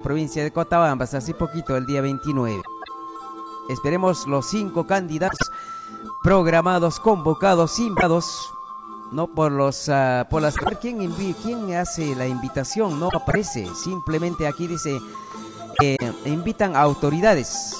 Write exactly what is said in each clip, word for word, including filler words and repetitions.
provincia de Cotabambas, hace poquito, el día veintinueve. Esperemos los cinco candidatos programados, convocados, invitados, no por los uh, por las quién envi quién hace la invitación, no aparece, simplemente aquí dice eh, invitan a autoridades.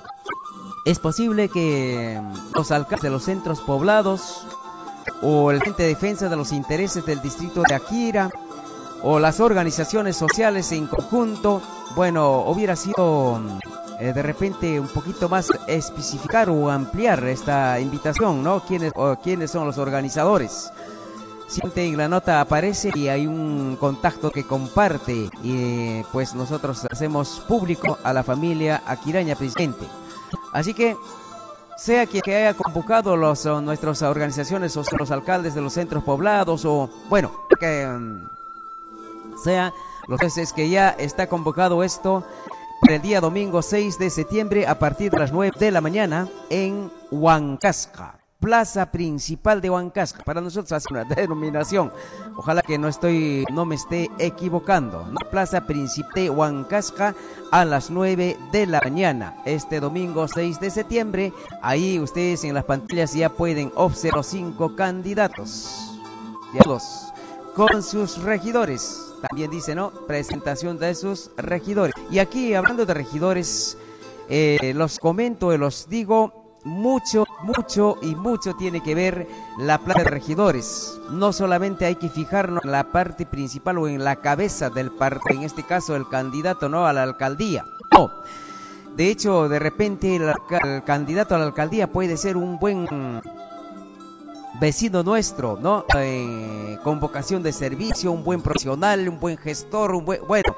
Es posible que los alcaldes de los centros poblados o el Frente de Defensa de los Intereses del distrito de Akira o las organizaciones sociales en conjunto, bueno, hubiera sido eh, de repente un poquito más especificar o ampliar esta invitación, ¿no? ¿Quiénes, o, quiénes son los organizadores? Siempre en la nota aparece y hay un contacto que comparte y pues nosotros hacemos público a la familia Aquiraña Presidente. Así que sea quien que haya convocado los, o nuestras organizaciones o los alcaldes de los centros poblados o bueno, que um, sea los veces que ya está convocado esto para el día domingo seis de septiembre a partir de las nueve de la mañana en Huancasca, plaza principal de Huancasca. Para nosotros hace una denominación, ojalá que no estoy, no me esté equivocando, ¿no? Plaza principal de Huancasca a las nueve de la mañana, este domingo seis de septiembre. Ahí ustedes en las pantallas ya pueden observar los cinco candidatos, ya dos, con sus regidores. También dice, ¿no? Presentación de sus regidores. Y aquí, hablando de regidores, eh, los comento y los digo, mucho, mucho y mucho tiene que ver la plaza de regidores. No solamente hay que fijarnos en la parte principal o en la cabeza del partido, en este caso el candidato, ¿no? A la alcaldía. No. De hecho, de repente el, el candidato a la alcaldía puede ser un buen vecino nuestro, ¿no? Eh, con vocación de servicio, un buen profesional, un buen gestor, un buen... Bueno,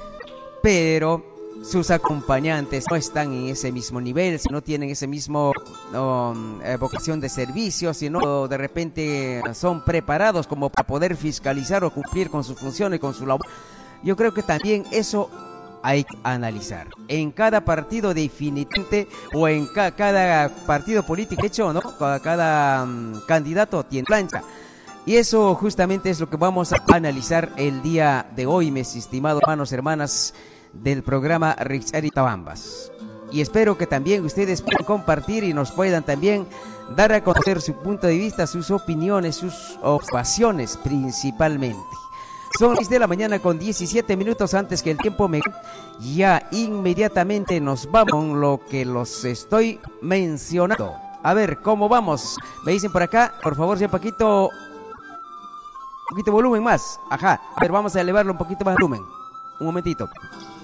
pero sus acompañantes no están en ese mismo nivel, si no tienen ese mismo um, eh, vocación de servicio, si no de repente son preparados como para poder fiscalizar o cumplir con sus funciones, con su labor. Yo creo que también eso hay que analizar. En cada partido definitivamente, o en ca cada partido político hecho, ¿no? Cada, cada um, candidato tiene plancha. Y eso justamente es lo que vamos a analizar el día de hoy, mis estimados hermanos, hermanas del programa Richard Tabambas. Y espero que también ustedes puedan compartir y nos puedan también dar a conocer su punto de vista, sus opiniones, sus observaciones principalmente. Son las seis de la mañana con diecisiete minutos antes que el tiempo me... Ya inmediatamente nos vamos con lo que los estoy mencionando. A ver, ¿cómo vamos? Me dicen por acá, por favor, señor Paquito, un poquito de volumen más. Ajá, a ver, vamos a elevarlo un poquito más de volumen. Un momentito.